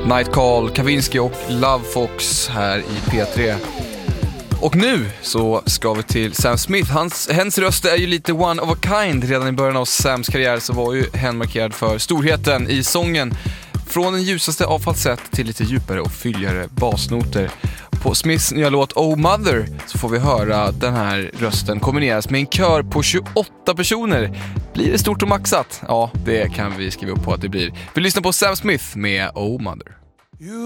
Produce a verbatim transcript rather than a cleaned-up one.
Night Call, Kavinsky och Love Fox här i P tre. Och nu så ska vi till Sam Smith. Hans, hens röst är ju lite one of a kind. Redan i början av Sams karriär så var ju hen markerad för storheten i sången. Från den ljusaste avfallssätt till lite djupare och fylligare basnoter. På Smiths nya låt Oh Mother så får vi höra den här rösten kombineras med en kör på tjugoåtta personer. Blir det stort och maxat? Ja, det kan vi skriva upp på att det blir. Vi lyssnar på Sam Smith med Oh Mother.